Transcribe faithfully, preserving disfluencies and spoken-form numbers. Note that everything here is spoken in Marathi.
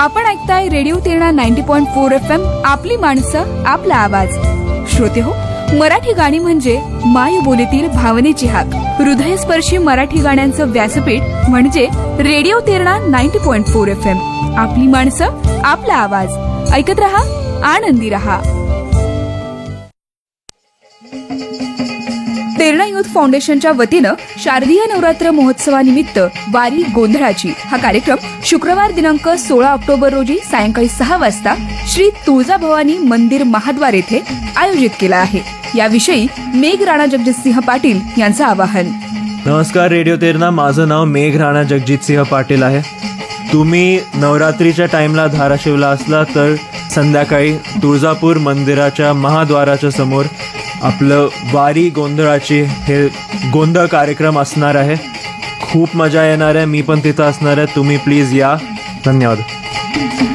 आपण ऐकताय radio Terna ninety point four F M. आपली माणसं आपला आवाज. श्रोते हो, मराठी गाणी म्हणजे मायबोलीतील भावनेची हाक. हृदयस्पर्शी मराठी गाण्यांचं व्यासपीठ म्हणजे radio Terna ninety point four F M. आपली माणसं आपला आवाज. ऐकत रहा, आनंदी रहा. तेरणा युथ फाउंडेशनच्या वतीनं शारदीय नवरात्र महोत्सवानिमित्त वारी गोंधळाची हा कार्यक्रम शुक्रवार दिनांक सोळा ऑक्टोबर रोजी सायंकाळी सहा वाजता श्री तुळजाभवानी मंदिर महाद्वार येथे आयोजित केला आहे. याविषयी मेघ राणा जगजितसिंह पाटील यांचं आवाहन. नमस्कार रेडिओ तेरणा, माझं नाव मेघ राणा जगजितसिंह पाटील आहे. तुम्ही नवरात्रीच्या टाइमला धाराशिवला असला तर संध्याकाळी तुळजापूर मंदिराच्या महाद्वाराच्या समोर आपलं वारी गोंधळाची हे गोंधळ कार्यक्रम असणार आहे. खूप मजा येणार आहे. मी पण तिथं असणार आहे. तुम्ही प्लीज या. धन्यवाद.